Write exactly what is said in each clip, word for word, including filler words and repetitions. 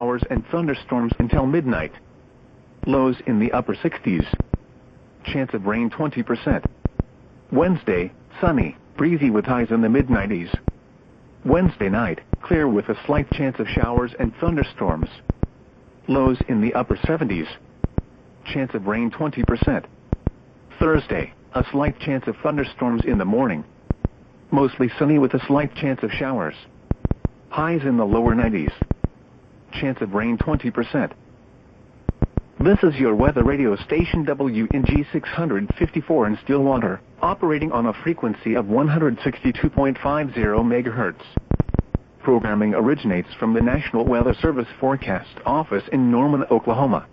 showers and thunderstorms until midnight. Lows in the upper sixties. Chance of rain twenty percent. Wednesday, sunny, breezy with highs in the mid nineties. Wednesday night, clear with a slight chance of showers and thunderstorms. Lows in the upper seventies. Chance of rain twenty percent. Thursday, a slight chance of thunderstorms in the morning. Mostly sunny with a slight chance of showers. Highs in the lower nineties. Chance of rain twenty percent. This is your weather radio station W N G six fifty-four in Stillwater, operating on a frequency of one hundred sixty-two point five zero megahertz. Programming originates from the National Weather Service Forecast Office in Norman, Oklahoma.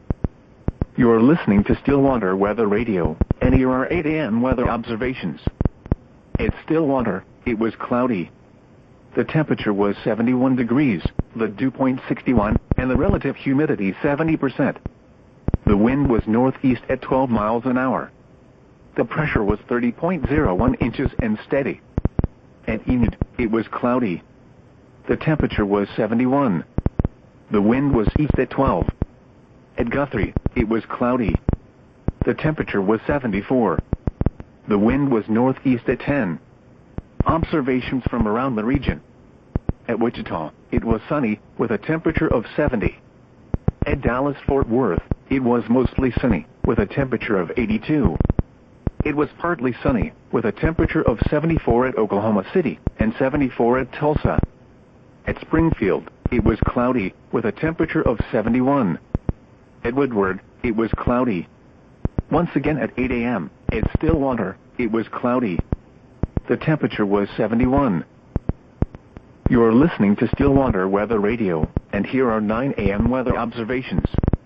You're listening to Stillwater Weather Radio, and here are eight A M weather observations. At Stillwater, it was cloudy. The temperature was seventy-one degrees, the dew point sixty-one, and the relative humidity seventy percent. The wind was northeast at twelve miles an hour. The pressure was thirty point zero one inches and steady. At Enid, it was cloudy. The temperature was seventy-one. The wind was east at twelve. At Guthrie, it was cloudy. The temperature was seventy-four. The wind was northeast at ten. Observations from around the region. At Wichita, it was sunny, with a temperature of seventy. At Dallas-Fort Worth, it was mostly sunny, with a temperature of eighty-two. It was partly sunny, with a temperature of seventy-four at Oklahoma City, and seventy-four at Tulsa. At Springfield, it was cloudy, with a temperature of seventy-one. At Woodward, it was cloudy. Once again at eight A M, at Stillwater, it was cloudy. The temperature was seventy-one. You're listening to Stillwater Weather Radio, and here are nine A M weather observations.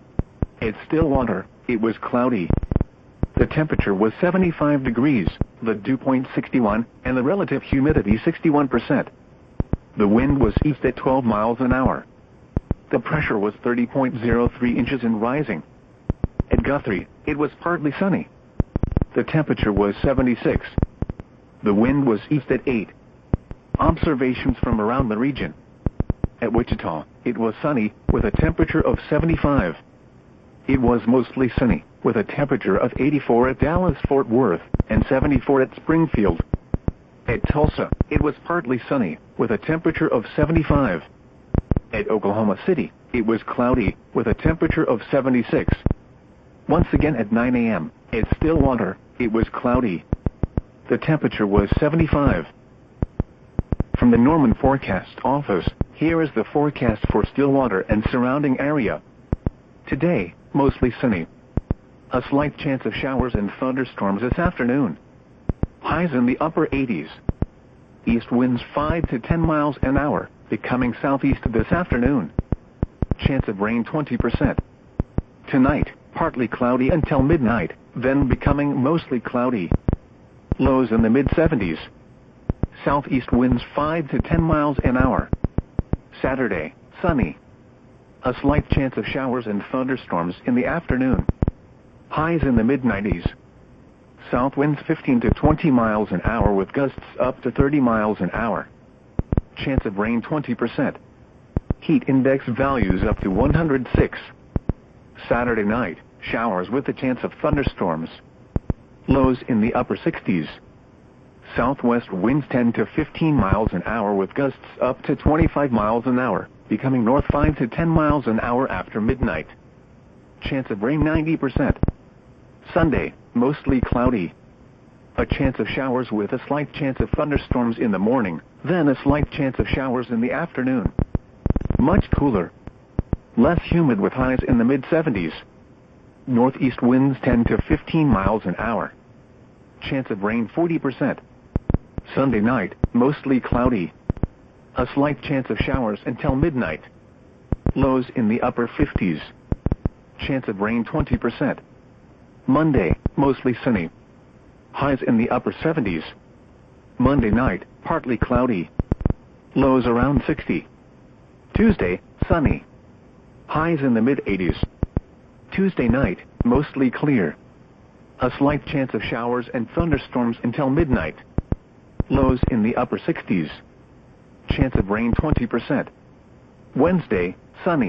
At Stillwater, it was cloudy. The temperature was seventy-five degrees, the dew point sixty-one, and the relative humidity sixty-one percent. The wind was east at twelve miles an hour. The pressure was thirty point zero three inches and rising. At Guthrie, it was partly sunny. The temperature was seventy-six. The wind was east at eight. Observations from around the region. At Wichita, it was sunny, with a temperature of seventy-five. It was mostly sunny, with a temperature of eighty-four at Dallas-Fort Worth, and seventy-four at Springfield. At Tulsa, it was partly sunny, with a temperature of seventy-five. At Oklahoma City, it was cloudy, with a temperature of seventy-six. Once again at nine A M, at Stillwater, it was cloudy. The temperature was seventy-five. From the Norman Forecast Office, here is the forecast for Stillwater and surrounding area. Today, mostly sunny. A slight chance of showers and thunderstorms this afternoon. Highs in the upper eighties. East winds five to ten miles an hour, becoming southeast this afternoon. Chance of rain twenty percent. Tonight, partly cloudy until midnight, then becoming mostly cloudy. Lows in the mid seventies. Southeast winds five to ten miles an hour. Saturday, sunny. A slight chance of showers and thunderstorms in the afternoon. Highs in the mid nineties. South winds fifteen to twenty miles an hour with gusts up to thirty miles an hour. Chance of rain twenty percent. Heat index values up to one hundred six. Saturday night, showers with a chance of thunderstorms. Lows in the upper sixties. Southwest winds ten to fifteen miles an hour with gusts up to twenty-five miles an hour, becoming north five to ten miles an hour after midnight. Chance of rain ninety percent. Sunday, mostly cloudy. A chance of showers with a slight chance of thunderstorms in the morning, then a slight chance of showers in the afternoon. Much cooler. Less humid with highs in the mid seventies. Northeast winds ten to fifteen miles an hour. Chance of rain forty percent. Sunday night, mostly cloudy. A slight chance of showers until midnight. Lows in the upper fifties. Chance of rain twenty percent. Monday, mostly sunny. Highs in the upper seventies. Monday night, partly cloudy. Lows around sixty. Tuesday, sunny. Highs in the mid eighties. Tuesday night, mostly clear. A slight chance of showers and thunderstorms until midnight. Lows in the upper sixties. Chance of rain twenty percent. Wednesday, sunny.